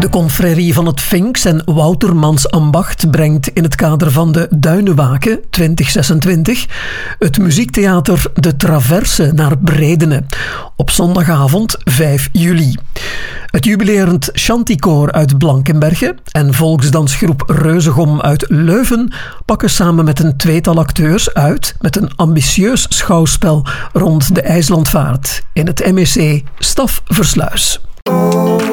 De confrérie van het Vinks en Woutermans Ambacht brengt in het kader van de Duinewaken 2026 het muziektheater De Traverse naar Bredene op zondagavond 5 juli. Het jubilerend Chanticoor uit Blankenberge en volksdansgroep Reuzegom uit Leuven pakken samen met een tweetal acteurs uit met een ambitieus schouwspel rond de IJslandvaart in het MEC Staf Versluis.